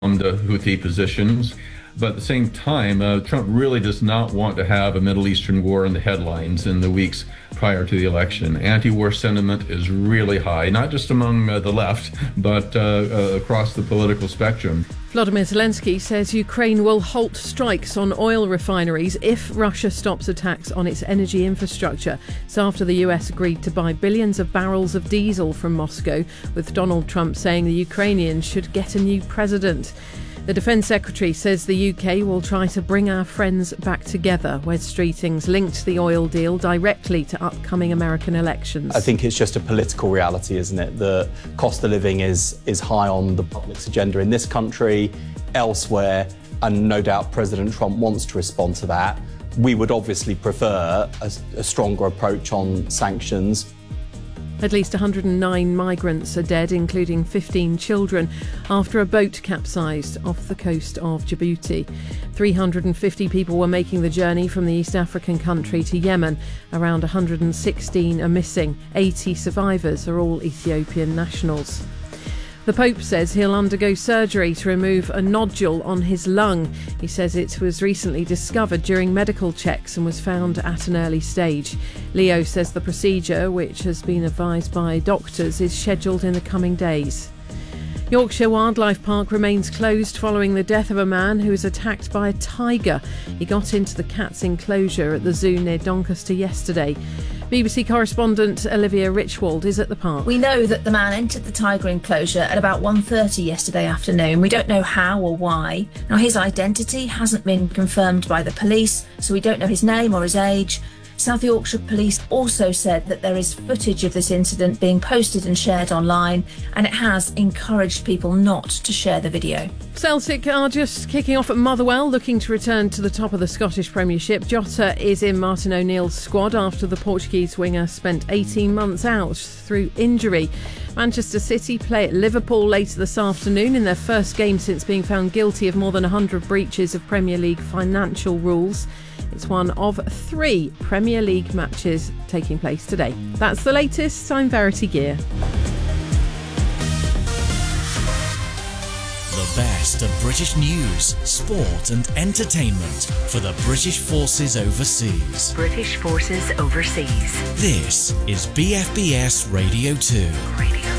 Houthi positions. But at the same time, Trump really does not want to have a Middle Eastern war in the headlines in the weeks prior to the election. Anti-war sentiment is really high, not just among the left, but across the political spectrum. Volodymyr Zelensky says Ukraine will halt strikes on oil refineries if Russia stops attacks on its energy infrastructure. It's after the US agreed to buy billions of barrels of diesel from Moscow, with Donald Trump saying the Ukrainians should get a new president. The Defence Secretary says the UK will try to bring our friends back together. Wes Streeting's linked the oil deal directly to upcoming American elections. I think it's just a political reality, isn't it? The cost of living is high on the public's agenda in this country, elsewhere, and no doubt President Trump wants to respond to that. We would obviously prefer a stronger approach on sanctions. At least 109 migrants are dead, including 15 children, after a boat capsized off the coast of Djibouti. 350 people were making the journey from the East African country to Yemen. Around 116 are missing. 80 survivors are all Ethiopian nationals. The Pope says he'll undergo surgery to remove a nodule on his lung. He says it was recently discovered during medical checks and was found at an early stage. Leo says the procedure, which has been advised by doctors, is scheduled in the coming days. Yorkshire Wildlife Park remains closed following the death of a man who was attacked by a tiger. He got into the cat's enclosure at the zoo near Doncaster yesterday. BBC correspondent Olivia Richwald is at the park. We know that the man entered the tiger enclosure at about 1:30 yesterday afternoon. We don't know how or why. Now, his identity hasn't been confirmed by the police, so we don't know his name or his age. South Yorkshire Police also said that there is footage of this incident being posted and shared online, and it has encouraged people not to share the video. Celtic are just kicking off at Motherwell, looking to return to the top of the Scottish Premiership. Jota is in Martin O'Neill's squad after the Portuguese winger spent 18 months out through injury. Manchester City play at Liverpool later this afternoon in their first game since being found guilty of more than 100 breaches of Premier League financial rules. It's one of 3 Premier League matches taking place today. That's the latest. I'm Verity Gear. The best of British news, sport and entertainment for the British Forces Overseas. British Forces Overseas. This is BFBS Radio 2. Radio